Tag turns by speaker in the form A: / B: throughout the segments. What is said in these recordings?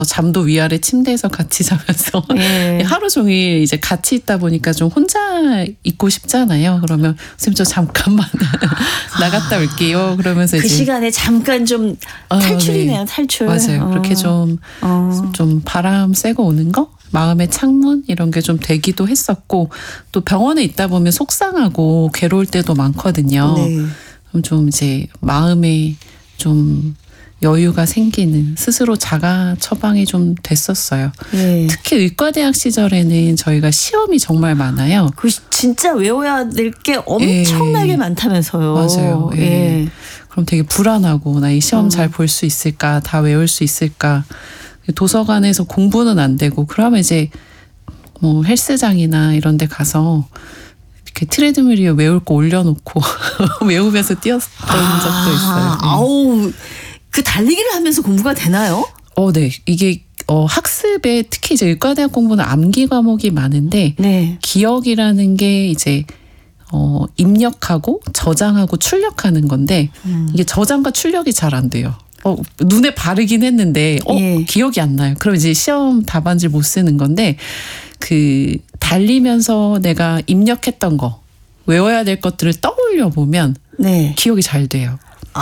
A: 잠도 위아래 침대에서 같이 자면서
B: 예.
A: 하루 종일 이제 같이 있다 보니까 좀 혼자 있고 싶잖아요. 그러면 선생님 저 잠깐만 나갔다 올게요. 그러면서
B: 그
A: 이제
B: 시간에 잠깐 좀 탈출이네요.
A: 네.
B: 탈출.
A: 맞아요. 그렇게 좀 바람 쐬고 오는 거? 마음의 창문 이런 게 좀 되기도 했었고 또 병원에 있다 보면 속상하고 괴로울 때도 많거든요.
B: 네.
A: 그럼 좀 이제 마음에 좀 여유가 생기는 스스로 자가 처방이 좀 됐었어요.
B: 네.
A: 특히 의과대학 시절에는 저희가 시험이 정말 많아요.
B: 그 진짜 외워야 될 게 엄청나게 많다면서요.
A: 맞아요. 예.
B: 예.
A: 그럼 되게 불안하고 나 이 시험 잘 볼 수 있을까? 다 외울 수 있을까? 도서관에서 공부는 안 되고 그러면 이제 뭐 헬스장이나 이런 데 가서 이렇게 트레드밀 위에 외울 거 올려놓고 외우면서 뛰었던 적도 있어요.
B: 아우, 그 달리기를 하면서 공부가 되나요?
A: 네. 이게 학습에 특히 이제 의과대학 공부는 암기 과목이 많은데
B: 네.
A: 기억이라는 게 이제 입력하고 저장하고 출력하는 건데 이게 저장과 출력이 잘 안 돼요. 눈에 바르긴 했는데
B: 예.
A: 기억이 안 나요. 그럼 이제 시험 답안지를 못 쓰는 건데 그 달리면서 내가 입력했던 거 외워야 될 것들을 떠올려 보면
B: 네.
A: 기억이 잘 돼요.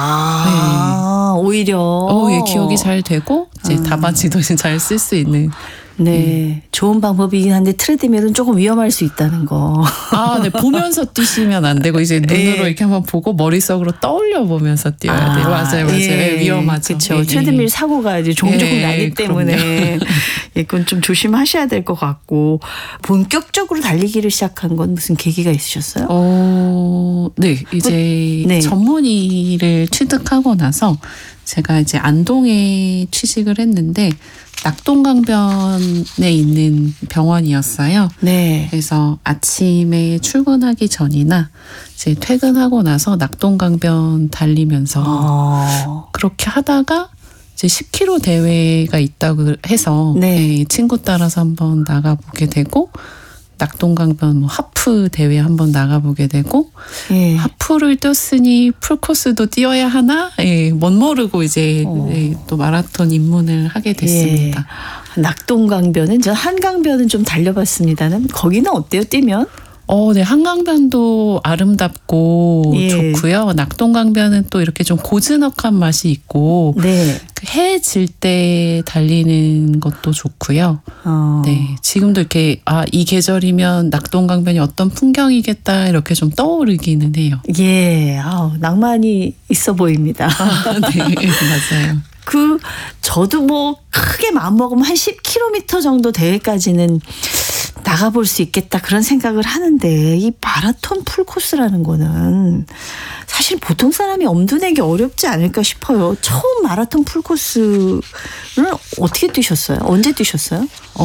B: 오히려.
A: 예, 기억이 잘 되고 이제 답안지도 잘 쓸 수 있는.
B: 네. 좋은 방법이긴 한데 트레드밀은 조금 위험할 수 있다는 거.
A: 네. 보면서 뛰시면 안 되고 이제 눈으로 이렇게 한번 보고 머릿속으로 떠올려 보면서 뛰어야 돼요. 맞아요.
B: 예.
A: 위험하죠.
B: 그렇죠. 트레드밀 사고가 이제 종종 나기 때문에 그건 좀 조심하셔야 될 것 같고 본격적으로 달리기를 시작한 건 무슨 계기가 있으셨어요?
A: 네. 이제 전문의를 취득하고 나서 제가 이제 안동에 취직을 했는데 낙동강변에 있는 병원이었어요.
B: 네.
A: 그래서 아침에 출근하기 전이나 이제 퇴근하고 나서 낙동강변 달리면서 그렇게 하다가 이제 10km 대회가 있다고 해서 친구 따라서 한번 나가보게 되고 낙동강변 뭐 하프 대회 한번 나가보게 되고 하프를 뛰었으니 풀코스도 뛰어야 하나 멋모르고 이제 또 마라톤 입문을 하게 됐습니다.
B: 낙동강변은 전 한강변은 좀 달려봤습니다는 거기는 어때요? 뛰면?
A: 네. 한강변도 아름답고 좋고요. 낙동강변은 또 이렇게 좀 고즈넉한 맛이 있고 해 질 때 달리는 것도 좋고요. 네. 지금도 이렇게 이 계절이면 낙동강변이 어떤 풍경이겠다 이렇게 좀 떠오르기는 해요.
B: 예. 낭만이 있어 보입니다.
A: 네. 맞아요.
B: 저도 뭐 크게 마음먹으면 한 10km 정도 대회까지는 나가볼 수 있겠다 그런 생각을 하는데 이 마라톤 풀코스라는 거는 사실 보통 사람이 엄두내기 어렵지 않을까 싶어요. 처음 마라톤 풀코스는 어떻게 뛰셨어요? 언제 뛰셨어요?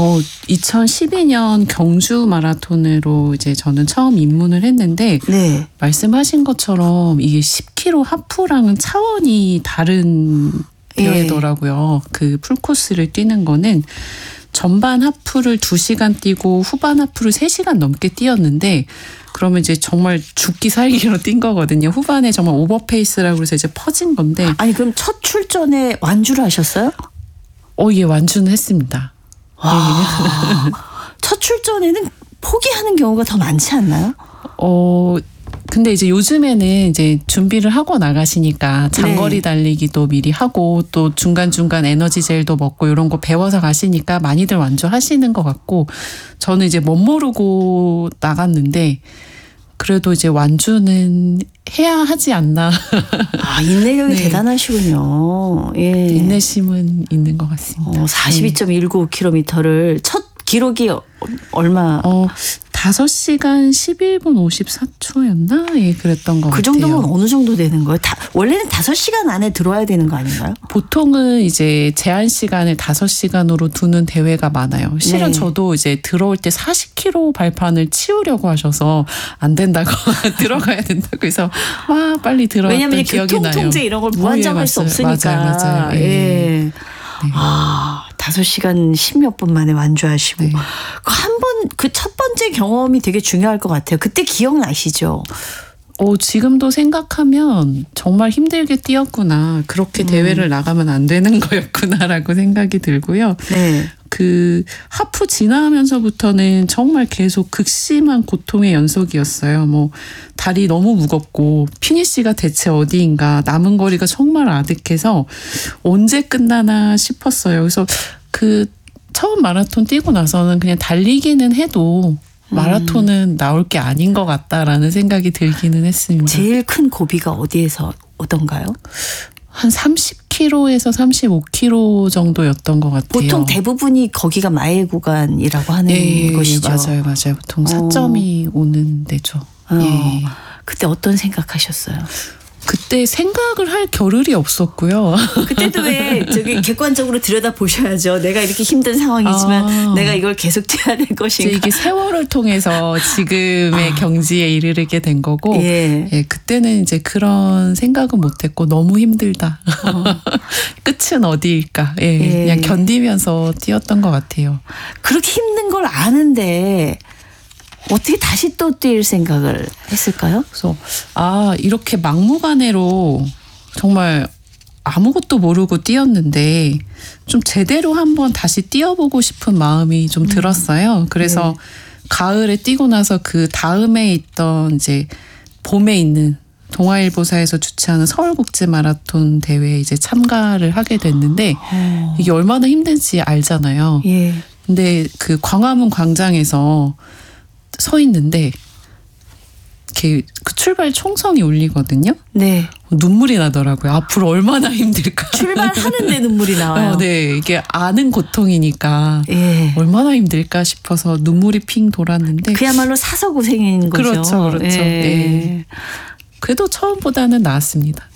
A: 2012년 경주 마라톤으로 이제 저는 처음 입문을 했는데 말씀하신 것처럼 이게 10km 하프랑은 차원이 다른 대회더라고요. 그 풀코스를 뛰는 거는 전반 하프를 2시간 뛰고 후반 하프를 3시간 넘게 뛰었는데 그러면 이제 정말 죽기 살기로 뛴 거거든요. 후반에 정말 오버페이스라고 해서 이제 퍼진 건데.
B: 아니 그럼 첫 출전에 완주를 하셨어요?
A: 예, 완주는 했습니다.
B: 첫 출전에는 포기하는 경우가 더 많지 않나요?
A: 근데 이제 요즘에는 이제 준비를 하고 나가시니까 장거리 달리기도 미리 하고 또 중간중간 에너지 젤도 먹고 이런 거 배워서 가시니까 많이들 완주하시는 것 같고 저는 이제 멋모르고 나갔는데 그래도 이제 완주는 해야 하지 않나.
B: 인내력이 대단하시군요. 예.
A: 인내심은 있는 것 같습니다.
B: 42.195km를 첫 기록이 얼마?
A: 5시간 11분 54초였나? 예, 그랬던 것 같아요.
B: 그 정도면 어느 정도 되는 거예요? 원래는 5시간 안에 들어와야 되는 거 아닌가요?
A: 보통은 이제 제한 시간을 5시간으로 두는 대회가 많아요. 실은 저도 이제 들어올 때 40km 발판을 치우려고 하셔서 안 된다고 들어가야 된다고 해서 빨리 들어왔던
B: 왜냐하면
A: 기억이 나요.
B: 교통통제 이런 걸 무한정할 수 없으니까.
A: 맞아요.
B: 예. 5시간 10몇 분 만에 완주하시고 한 번 그 첫 번째 경험이 되게 중요할 것 같아요. 그때 기억나시죠?
A: 지금도 생각하면 정말 힘들게 뛰었구나. 그렇게 대회를 나가면 안 되는 거였구나라고 생각이 들고요.
B: 네.
A: 그 하프 지나면서부터는 정말 계속 극심한 고통의 연속이었어요. 뭐 다리 너무 무겁고 피니시가 대체 어디인가, 남은 거리가 정말 아득해서 언제 끝나나 싶었어요. 그래서 그 처음 마라톤 뛰고 나서는 그냥 달리기는 해도 마라톤은 나올 게 아닌 것 같다라는 생각이 들기는 했습니다.
B: 제일 큰 고비가 어디에서 오던가요?
A: 한 30km에서 35km 정도였던 것 같아요.
B: 보통 대부분이 거기가 마일 구간이라고 하는 것이죠.
A: 맞아요. 보통 4점이 오는 데죠. 예.
B: 그때 어떤 생각하셨어요?
A: 그때 생각을 할 겨를이 없었고요.
B: 그때도 왜 저기 객관적으로 들여다 보셔야죠. 내가 이렇게 힘든 상황이지만 내가 이걸 계속 뛰어야 될 것인가.
A: 이게 세월을 통해서 지금의 경지에 이르게 된 거고, 그때는 이제 그런 생각은 못했고 너무 힘들다. 끝은 어디일까? 그냥 견디면서 뛰었던 것 같아요.
B: 그렇게 힘든 걸 아는데 어떻게 다시 또 뛸 생각을 했을까요?
A: 그래서 이렇게 막무가내로 정말 아무것도 모르고 뛰었는데 좀 제대로 한번 다시 뛰어보고 싶은 마음이 좀 들었어요. 그래서 가을에 뛰고 나서 그 다음에 있던 이제 봄에 있는 동아일보사에서 주최하는 서울국제 마라톤 대회에 이제 참가를 하게 됐는데 이게 얼마나 힘든지 알잖아요. 근데 그 광화문 광장에서 서 있는데 이렇게 그 출발 총성이 울리거든요.
B: 네.
A: 눈물이 나더라고요. 앞으로 얼마나 힘들까.
B: 출발하는데 눈물이 나와요.
A: 네, 이게 아는 고통이니까 얼마나 힘들까 싶어서 눈물이 핑 돌았는데.
B: 그야말로 사서 고생인 거죠.
A: 그렇죠. 그래도 처음보다는 나았습니다.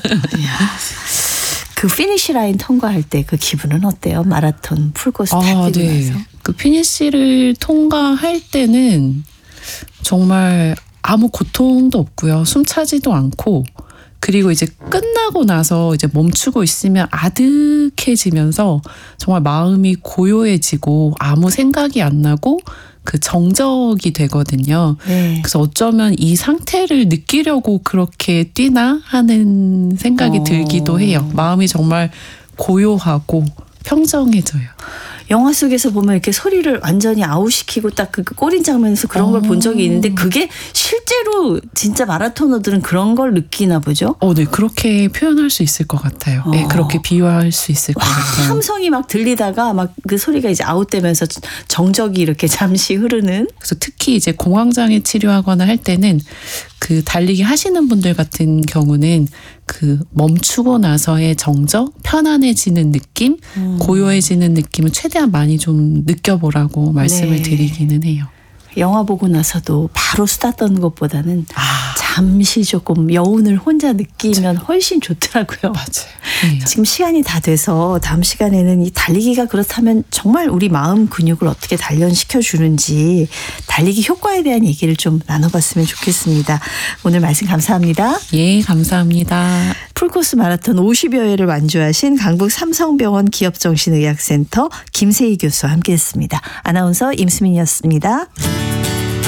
B: 그 피니시 라인 통과할 때 그 기분은 어때요? 마라톤 풀코스 다 뛰고 나서.
A: 그 피니시를 통과할 때는 정말 아무 고통도 없고요. 숨차지도 않고, 그리고 이제 끝나고 나서 이제 멈추고 있으면 아득해지면서 정말 마음이 고요해지고 아무 생각이 안 나고 그 정적이 되거든요. 그래서 어쩌면 이 상태를 느끼려고 그렇게 뛰나 하는 생각이 들기도 해요. 마음이 정말 고요하고 평정해져요.
B: 영화 속에서 보면 이렇게 소리를 완전히 아웃시키고 딱 그 꼬린 장면에서 그런 걸 본 적이 있는데 그게 실제로 진짜 마라토너들은 그런 걸 느끼나 보죠?
A: 네. 그렇게 표현할 수 있을 것 같아요. 네, 그렇게 비유할 수 있을 것 같아요.
B: 함성이 막 들리다가 막 그 소리가 이제 아웃되면서 정적이 이렇게 잠시 흐르는.
A: 그래서 특히 이제 공황장애 치료하거나 할 때는 그 달리기 하시는 분들 같은 경우는 그 멈추고 나서의 정적, 편안해지는 느낌, 고요해지는 느낌을 최대한 많이 좀 느껴보라고 말씀을 드리기는 해요.
B: 영화 보고 나서도 바로 수다 떠는 것보다는 잠시 조금 여운을 혼자 느끼면 훨씬 좋더라고요.
A: 맞아요.
B: 지금 시간이 다 돼서 다음 시간에는 이 달리기가 그렇다면 정말 우리 마음 근육을 어떻게 단련시켜 주는지 달리기 효과에 대한 얘기를 좀 나눠봤으면 좋겠습니다. 오늘 말씀 감사합니다.
A: 예, 감사합니다.
B: 풀코스 마라톤 50여 회를 완주하신 강북 삼성병원 기업정신의학센터 김세희 교수와 함께했습니다. 아나운서 임수민이었습니다.